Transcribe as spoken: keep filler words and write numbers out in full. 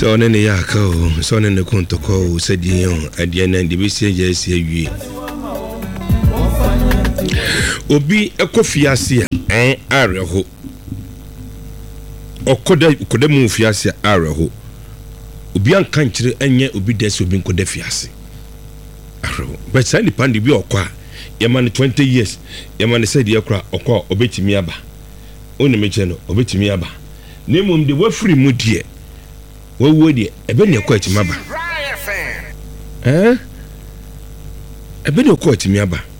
So on any yako, so on the contoko, said you at the end, and the B C J C. Obi a coffee asia, eh, Araho. Or could I could move Fiasia Araho. Obi an country and yet Obi des will be Codefiasi. Araho. But Sandy Pandy be or qua. Yaman twenty years. Yaman said Yakra or call Obetimiaba. Only Mechano, Obetimiaba. Name him the word free mood here. What would ye? A benny quite maba. Eh? A benny quite miaba.